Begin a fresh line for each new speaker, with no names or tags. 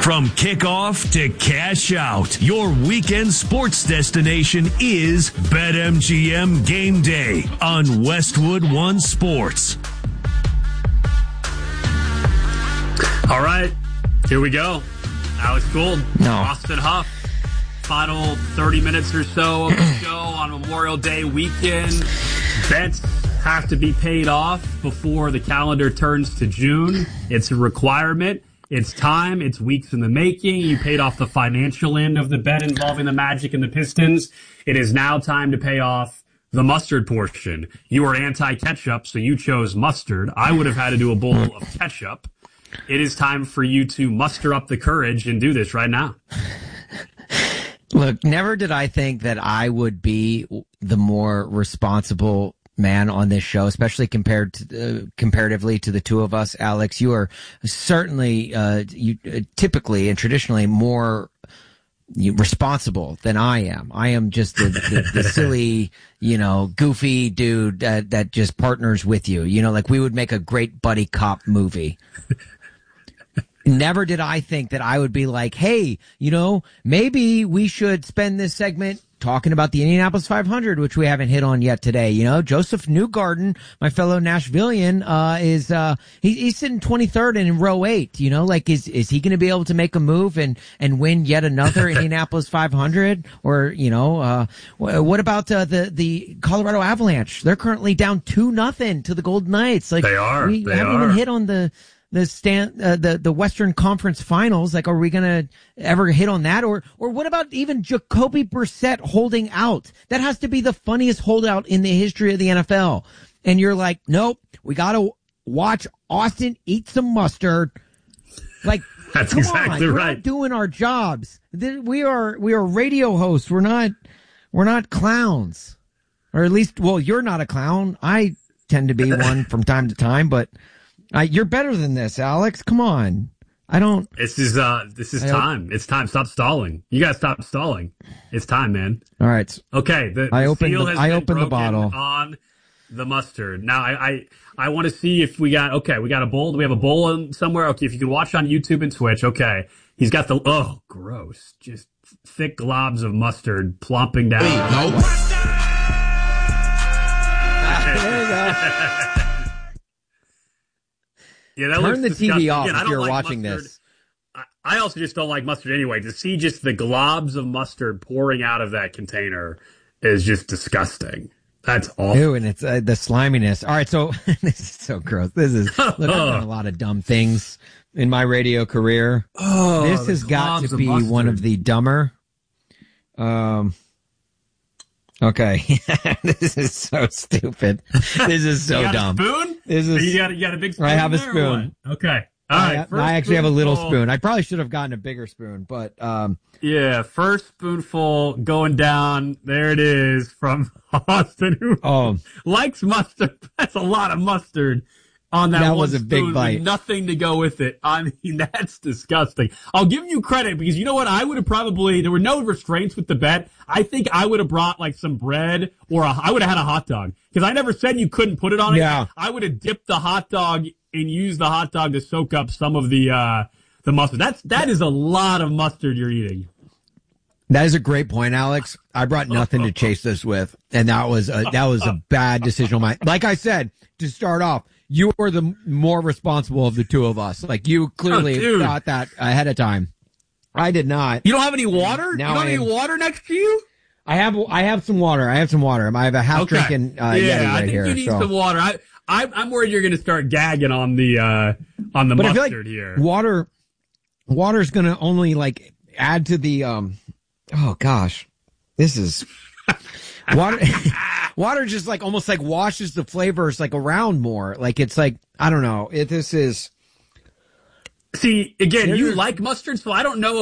From kickoff to cash out, your weekend sports destination is BetMGM Game Day on Westwood One Sports.
All right, here we go. Alex Gould, Austin Huff. Final 30 minutes or so of the show on Memorial Day weekend. Bets have to be paid off before the calendar turns to June. It's a requirement. It's time. It's weeks in the making. You paid off the financial end of the bet involving the Magic and the Pistons. It is now time to pay off the mustard portion. You are anti-ketchup, so you chose mustard. I would have had to do a bowl of ketchup. It is time for you to muster up the courage and do this right now.
Look, never did I think that I would be the more responsible man on this show, especially comparatively to the two of us. Alex, you are certainly typically and traditionally more responsible than I am. I am just the silly, goofy dude that just partners with you. Like we would make a great buddy cop movie. Never did I think that I would be like, hey, maybe we should spend this segment talking about the Indianapolis 500, which we haven't hit on yet today. Joseph Newgarden, my fellow Nashvilleian, he's sitting 23rd and in row 8. Is he going to be able to make a move and win yet another Indianapolis 500? Or, what about the Colorado Avalanche? They're currently down 2-0 to the Golden Knights. Like,
they are.
We haven't even hit on the Western Conference Finals. Like, are we gonna ever hit on that? Or what about even Jacoby Brissett holding out? That has to be the funniest holdout in the history of the NFL. And you're like, nope, we gotta watch Austin eat some mustard. Like,
that's
come
exactly
on,
right.
We're not doing our jobs. We are radio hosts. We're not clowns. Or at least, well, you're not a clown. I tend to be one from time to time, but you're better than this, Alex. Come on. This is time. It's time. Stop stalling. You gotta stop stalling. It's time, man. All right.
Okay.
I opened the bottle
on the mustard. Now I want to see if we got a bowl. Do we have a bowl somewhere? Okay. If you can watch on YouTube and Twitch. Okay. He's got gross. Just thick globs of mustard plopping down.
There you go.
Yeah,
turn the
disgusting.
TV off
Again,
if you're
like
watching
mustard.
this.
I also just don't like mustard anyway. To see just the globs of mustard pouring out of that container is just disgusting. That's awful.
Ew, and it's the sliminess. All right, so this is so gross. Look, I've done a lot of dumb things in my radio career. This has got to be one of the dumber. Okay. This is so stupid. This is so dumb.
A spoon? You got a big spoon?
I have a spoon.
Okay. All right.
I actually have a little spoon. I probably should have gotten a bigger spoon, but
yeah, first spoonful going down. There it is from Austin, who likes mustard. That's a lot of mustard on that one
was a
spoon
big bite.
with nothing to go with it. I mean, that's disgusting. I'll give you credit because you know what? I would have there were no restraints with the bet. I think I would have brought like some bread I would have had a hot dog because I never said you couldn't put it on it.
Yeah.
I would have dipped the hot dog and used the hot dog to soak up some of the mustard. That is a lot of mustard you're eating.
That is a great point, Alex. I brought nothing to chase this with, and that was a bad decision on my. Like I said, to start off, you were the more responsible of the two of us. Like you clearly thought that ahead of time. I did not.
You don't have any water?
Now
you don't have any water next to you?
I have some water. I have a half drinking Yeti right here.
I think you need some water. I'm worried you're going to start gagging on the
but
mustard
I feel like
here.
Water's going to only like add to the oh gosh, this is water. Water just like almost like washes the flavors like around more. Like it's like I don't know. This is.
See again. You like mustard, so I don't know if